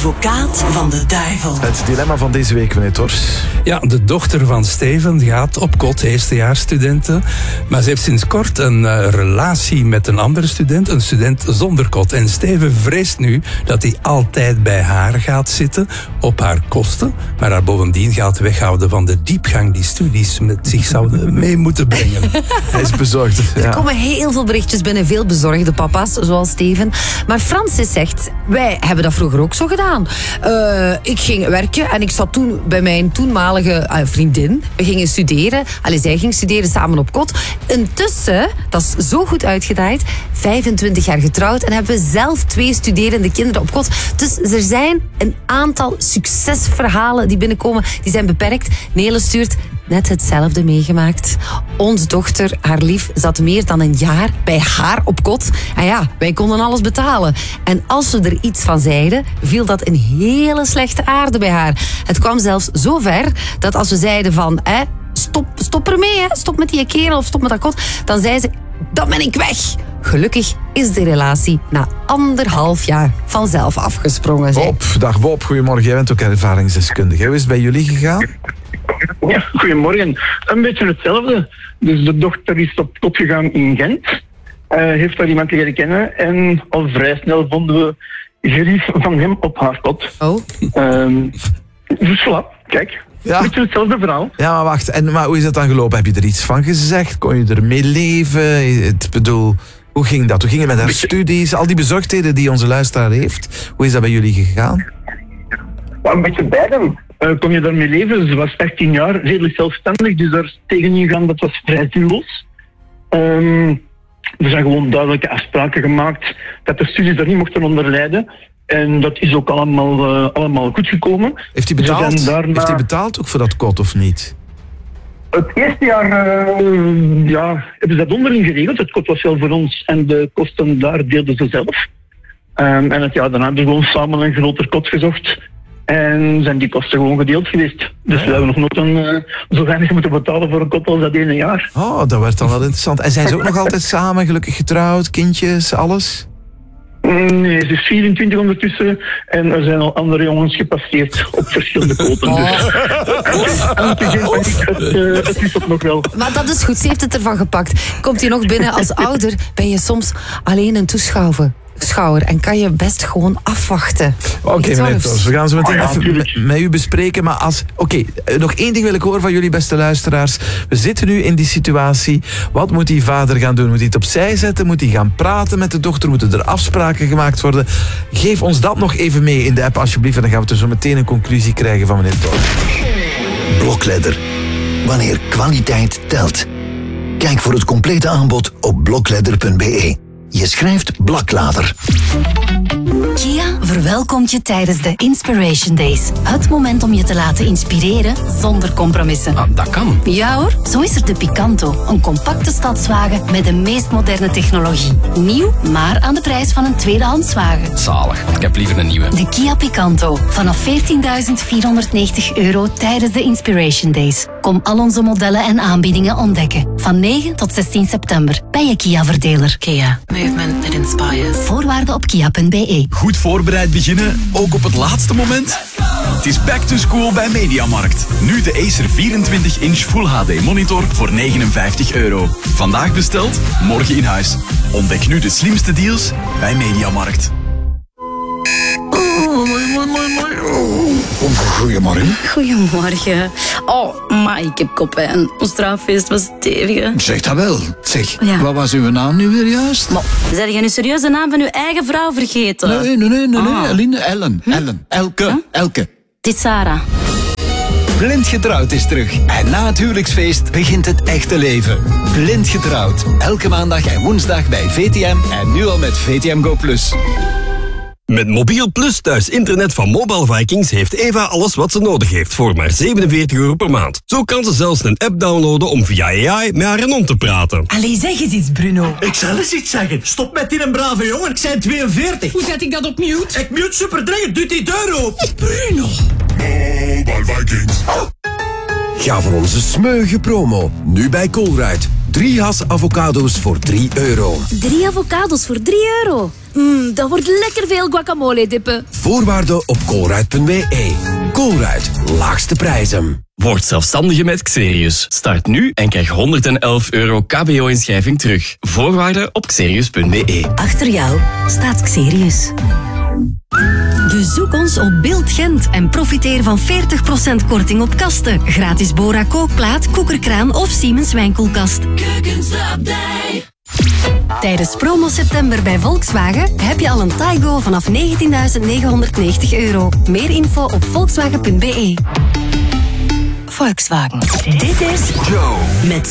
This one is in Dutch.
advocaat van de duivel. Het dilemma van deze week, meneer Tors. Ja, de dochter van Steven gaat op kot, eerstejaarsstudenten. Maar ze heeft sinds kort een relatie met een andere student, een student zonder kot. En Steven vreest nu dat hij altijd bij haar gaat zitten, op haar kosten. Maar haar bovendien gaat weghouden van de diepgang die studies met zich zouden mee moeten brengen. Hij is bezorgd. Ja. Er komen heel veel berichtjes binnen, veel bezorgde papa's, zoals Steven. Maar Francis zegt, wij hebben dat vroeger ook zo gedaan. Ik ging werken en ik zat toen bij mijn toenmalige vriendin. We gingen studeren. Zij ging studeren samen op kot. Intussen, dat is zo goed uitgedraaid, 25 jaar getrouwd en hebben we zelf 2 studerende kinderen op kot. Dus er zijn een aantal succesverhalen die binnenkomen. Die zijn beperkt. Nele stuurt net hetzelfde meegemaakt. Onze dochter, haar lief, zat meer dan een jaar bij haar op kot. En ja, wij konden alles betalen. En als we er iets van zeiden, viel dat in hele slechte aarde bij haar. Het kwam zelfs zo ver dat als we zeiden van, stop ermee, stop met die kerel of stop met dat kot, dan zei ze, dan ben ik weg. Gelukkig is de relatie na 1,5 jaar vanzelf afgesprongen. Dag Bob, goedemorgen. Jij bent ook ervaringsdeskundige. Hoe is het bij jullie gegaan? Ja, goedemorgen. Een beetje hetzelfde. Dus de dochter is op kot gegaan in Gent. Heeft daar iemand leren kennen. En al vrij snel vonden we gerief van hem op haar kot. Oh. Dus voilà, kijk. Ja. Een beetje hetzelfde verhaal. Ja, maar wacht. Maar hoe is dat dan gelopen? Heb je er iets van gezegd? Kon je ermee leven? Ik bedoel, hoe ging dat? Hoe ging het met haar studies? Al die bezorgdheden die onze luisteraar heeft. Hoe is dat bij jullie gegaan? Een beetje beiden. Kon je daarmee leven? Ze was 18 jaar, redelijk zelfstandig, dus daar tegen ingaan, dat was vrij duurloos. Er zijn gewoon duidelijke afspraken gemaakt dat de studies daar niet mochten onder lijden. En dat is ook allemaal goed gekomen. Heeft hij betaald? Heeft hij betaald ook voor dat kot of niet? Het eerste jaar hebben ze dat onderling geregeld. Het kot was wel voor ons en de kosten daar deelden ze zelf. En het jaar daarna hebben we gewoon samen een groter kot gezocht. En zijn die kosten gewoon gedeeld geweest. Dus we hebben nog nooit zo weinig moeten betalen voor een kot als dat ene jaar. Oh, dat werd dan wel interessant. En zijn ze ook nog altijd samen, gelukkig getrouwd, kindjes, alles? Nee, ze is 24 ondertussen en er zijn al andere jongens gepasseerd op verschillende koten. Dus het is dat nog wel. Maar dat is goed, ze heeft het ervan gepakt. Komt hij nog binnen als ouder, ben je soms alleen een toeschouwer en kan je best gewoon afwachten. Oké, meneer Tors, we gaan zo meteen even met u bespreken. Maar nog 1 ding wil ik horen van jullie, beste luisteraars. We zitten nu in die situatie. Wat moet die vader gaan doen? Moet hij het opzij zetten? Moet hij gaan praten met de dochter? Moeten er afspraken gemaakt worden? Geef ons dat nog even mee in de app, alsjeblieft. En dan gaan we dus zo meteen een conclusie krijgen van meneer Tors. Blokledder. Wanneer kwaliteit telt. Kijk voor het complete aanbod op blokledder.be. Je schrijft Blaklader. Kia verwelkomt je tijdens de Inspiration Days. Het moment om je te laten inspireren zonder compromissen. Dat kan. Ja hoor, zo is er de Picanto. Een compacte stadswagen met de meest moderne technologie. Nieuw, maar aan de prijs van een tweedehandswagen. Zalig, ik heb liever een nieuwe. De Kia Picanto. Vanaf €14.490 tijdens de Inspiration Days. Kom al onze modellen en aanbiedingen ontdekken. Van 9 tot 16 september bij je Kia-verdeler. Kia. Movement that inspires. Voorwaarden op kia.be. Goed voorbereid beginnen, ook op het laatste moment? Het is back to school bij Mediamarkt. Nu de Acer 24-inch Full HD monitor voor €59. Vandaag besteld, morgen in huis. Ontdek nu de slimste deals bij Mediamarkt. Goedemorgen. Goedemorgen. Oh, maar ik heb koppijn. Ons straaffeest was stevig. Zeg dat wel. Zeg, Ja. wat was uw naam nu weer juist? Maar, zijn jij nu serieus de naam van uw eigen vrouw vergeten? Nee. Eline, Ellen. Elke. Het is Sarah. Blind Getrouwd is terug. En na het huwelijksfeest begint het echte leven. Blind Getrouwd. Elke maandag en woensdag bij VTM en nu al met VTM Go+. Met Mobiel Plus thuis internet van Mobile Vikings heeft Eva alles wat ze nodig heeft voor maar €47 per maand. Zo kan ze zelfs een app downloaden om via AI met haar hond te praten. Allee, zeg eens iets, Bruno. Ik zal eens iets zeggen. Stop met die een brave jongen, ik zijn 42. Hoe zet ik dat op mute? Ik mute superdringend, doet die deur open. Bruno. Mobile Vikings. Ga voor onze smeuïge promo. Nu bij Colruyt. 3 Hass avocado's voor €3. 3 avocados voor €3. Dat wordt lekker veel guacamole dippen. Voorwaarden op colruyt.be. Colruyt, laagste prijzen. Word zelfstandige met Xerius. Start nu en krijg €111 KBO-inschrijving terug. Voorwaarden op xerius.be. Achter jou staat Xerius. Bezoek ons op Beeld Gent en profiteer van 40% korting op kasten. Gratis Bora kookplaat, koekerkraan of Siemens wijnkoelkast. Keukenslabdij. Tijdens promo september bij Volkswagen heb je al een Taygo vanaf €19.990. Meer info op volkswagen.be. Volkswagen. Dit is Joe met